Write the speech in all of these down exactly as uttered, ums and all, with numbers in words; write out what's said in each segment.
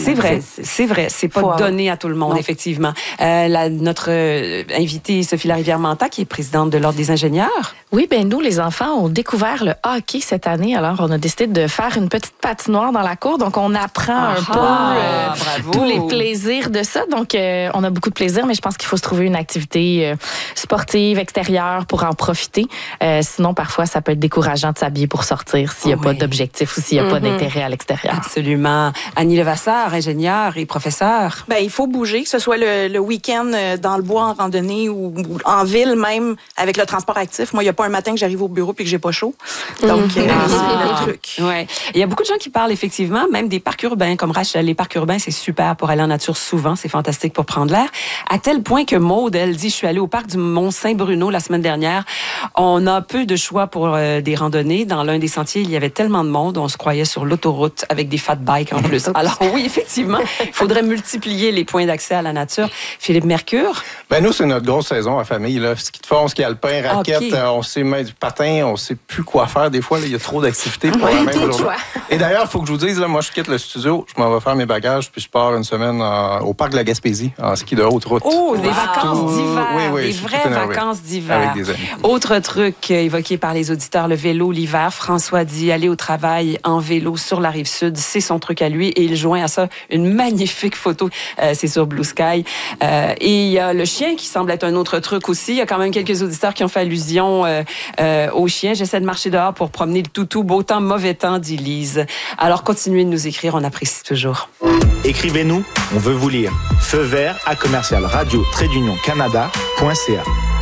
C'est vrai, c'est, c'est vrai. C'est pas donné à tout le monde, non. effectivement. Euh, la, notre euh, invitée, Sophie Larivière-Manta, qui est présidente de l'Ordre des ingénieurs. Oui, ben nous, les enfants, ont découvert le hockey cette année. Alors, on a décidé de faire une petite patinoire dans la cour. Donc, on apprend ah, un peu euh, tous les plaisirs de ça. Donc, euh, on a beaucoup de plaisir, mais je pense qu'il faut se trouver une activité euh, sportive, extérieure pour en profiter. Euh, sinon, parfois, ça peut être décourageant de s'habiller pour sortir s'il n'y a oh, pas oui. d'objectif ou s'il n'y a mm-hmm. pas d'intérêt à l'extérieur. Absolument. Annie Levasseur, ingénieure et professeure. Ben, il faut bouger, que ce soit le, le week-end dans le bois en randonnée ou, ou en ville même avec le transport actif. Moi, il n'y a pas un matin que j'arrive au bureau puis que j'ai pas chaud. Donc, mm-hmm. euh, ah, c'est le truc. Ouais. Il y a beaucoup de gens qui parlent effectivement, même des parcs urbains, comme Rachel. Les parcs urbains, c'est super pour aller en nature souvent. C'est fantastique pour prendre l'air. À tel point que Maude, elle dit, je suis allée au parc du Mont-Saint-Bruno la semaine dernière. On a peu de choix pour euh, des randonnées. Dans l'un des sentiers, il y avait tellement de monde, on se croyait sur l'autoroute avec des fat bikes en plus. Alors oui, effectivement, il faudrait multiplier les points d'accès à la nature. Philippe Mercure? Ben nous, c'est notre grosse saison en famille. Là. Ski de fond, ski alpin, raquette, okay. euh, on sait mettre du patin, on sait plus quoi faire. Des fois, il y a trop d'activités pour la même journée. Et d'ailleurs, il faut que je vous dise, là, moi, je quitte le studio, je m'en vais faire mes bagages, puis je pars une semaine en, au parc de la Gaspésie, en ski de haute route. Oh, des wow. vacances d'hiver, oui, oui, des vraies vacances d'hiver. Avec des amis. Autre truc évoqué par les auditeurs, le vélo l'hiver. François dit aller au travail en vélo sur la rive sud, c'est son truc à lui, et il joint à ça une magnifique photo. Euh, c'est sur Blue Sky. Euh, et il y a le chien qui semble être un autre truc aussi. Il y a quand même quelques auditeurs qui ont fait allusion euh, euh, au chien. J'essaie de marcher dehors pour promener le toutou. Beau temps, mauvais temps, dit Lise. Alors, continuez de nous écrire, on apprécie toujours. Écrivez-nous, on veut vous lire. Feu vert à commercial radio trait d'union canada point c a.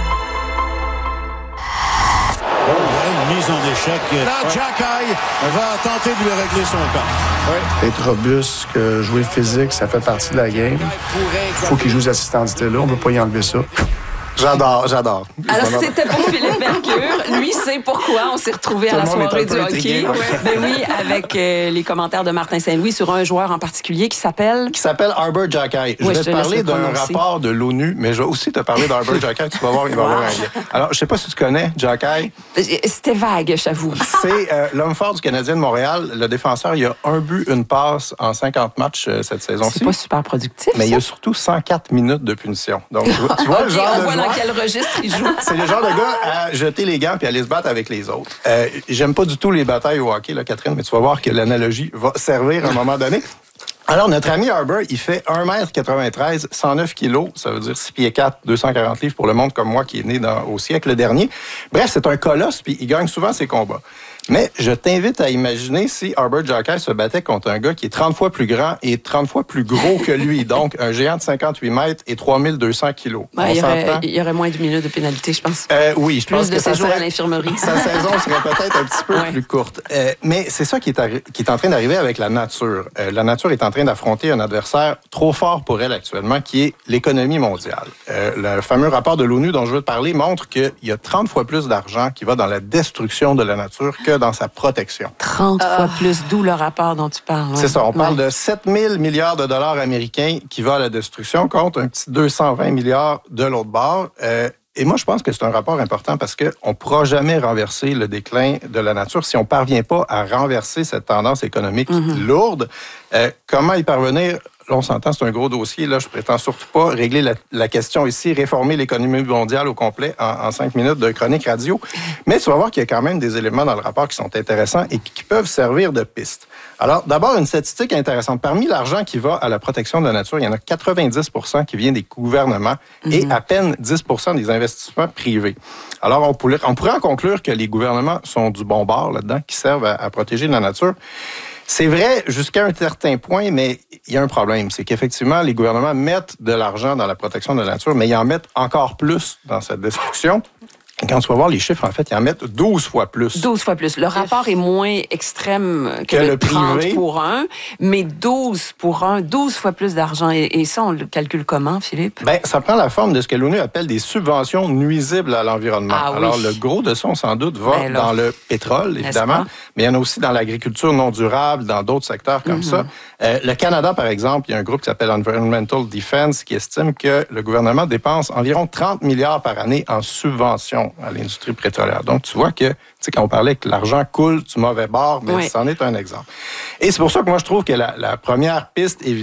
Mise en échec. Là, Jacky va tenter de lui régler son camp. Oui. Être robuste, que jouer physique, ça fait partie de la game. Il faut qu'il joue les assistants là, on ne peut pas y enlever ça. J'adore, j'adore. Alors, c'était pour Philippe Mercure. Lui, c'est pourquoi on s'est retrouvés à la soirée du hockey. Ouais. Ben oui, avec euh, les commentaires de Martin Saint-Louis sur un joueur en particulier qui s'appelle... Qui s'appelle Arbor Xhekaj. Je ouais, vais je te parler d'un rapport de l'ONU, mais je vais aussi te parler d'Arbor Xhekaj. Tu vas voir, il va y avoir un lien. Alors, je ne sais pas si tu connais Xhekaj. C'était vague, j'avoue. C'est euh, l'homme fort du Canadien de Montréal. Le défenseur, il a un but, une passe en cinquante matchs euh, cette saison-ci. C'est pas super productif, mais ça? il y a surtout cent quatre minutes de punition. Donc, tu vois, tu vois okay, le genre on de voit joueur... dans quel registre il joue. C'est le genre de gars à jeter les gants puis aller se battre avec les autres. Euh, j'aime pas du tout les batailles au hockey, là, Catherine, mais tu vas voir que l'analogie va servir à un moment donné. Alors, notre ami Arbor, il fait un mètre quatre-vingt-treize, cent neuf kilos, ça veut dire six pieds quatre, deux cent quarante livres pour le monde comme moi qui est né dans, au siècle dernier. Bref, c'est un colosse, puis il gagne souvent ses combats. Mais je t'invite à imaginer si Arbor Xhekaj se battait contre un gars qui est trente fois plus grand et trente fois plus gros que lui. Donc, un géant de cinquante-huit mètres et trois mille deux cents kilos. Ouais, il, y aurait, il y aurait moins d'une minute de pénalité, je pense. Euh, oui, je plus pense de que séjour serait, à l'infirmerie. Sa saison serait peut-être un petit peu ouais. plus courte. Euh, mais c'est ça qui est, arri- qui est en train d'arriver avec la nature. Euh, la nature est en train d'affronter un adversaire trop fort pour elle actuellement, qui est l'économie mondiale. Euh, le fameux rapport de l'ONU dont je veux te parler montre qu'il y a trente fois plus d'argent qui va dans la destruction de la nature que dans sa protection. trente euh... fois plus, d'où le rapport dont tu parles. Ouais. C'est ça, on parle ouais. de sept mille milliards de dollars américains qui vont à la destruction contre un petit deux cent vingt milliards de l'autre bord. Euh, et moi, je pense que c'est un rapport important parce qu'on ne pourra jamais renverser le déclin de la nature si on ne parvient pas à renverser cette tendance économique mm-hmm. lourde. Euh, comment y parvenir? Là, on s'entend, c'est un gros dossier. Là, je prétends surtout pas régler la, la question ici, réformer l'économie mondiale au complet en, en cinq minutes de chronique radio. Mais tu vas voir qu'il y a quand même des éléments dans le rapport qui sont intéressants et qui peuvent servir de piste. Alors, d'abord, une statistique intéressante. Parmi l'argent qui va à la protection de la nature, il y en a quatre-vingt-dix pour cent qui vient des gouvernements mm-hmm. et à peine dix pour cent des investissements privés. Alors, on pourrait, on pourrait en conclure que les gouvernements sont du bon bord là-dedans, qui servent à, à protéger la nature. C'est vrai jusqu'à un certain point, mais il y a un problème. C'est qu'effectivement, les gouvernements mettent de l'argent dans la protection de la nature, mais ils en mettent encore plus dans cette destruction. Et quand tu vas voir les chiffres, en fait, ils en mettent douze fois plus. douze fois plus. Le rapport est moins extrême que, que le trente privé. Pour un, mais douze pour un, douze fois plus d'argent. Et, et ça, on le calcule comment, Philippe? Bien, ça prend la forme de ce que l'ONU appelle des subventions nuisibles à l'environnement. Ah, oui. Alors, le gros de ça, on sans doute, va ben, là, dans le pétrole, évidemment, mais il y en a aussi dans l'agriculture non durable, dans d'autres secteurs comme mm-hmm. ça. Euh, le Canada, par exemple, il y a un groupe qui s'appelle Environmental Defense qui estime que le gouvernement dépense environ trente milliards par année en subventions à l'industrie pétrolière. Donc, tu vois que, tu sais, quand on parlait que l'argent coule du mauvais bord, mais oui. c'en est un exemple. Et c'est pour ça que moi, je trouve que la, la première piste, évidemment,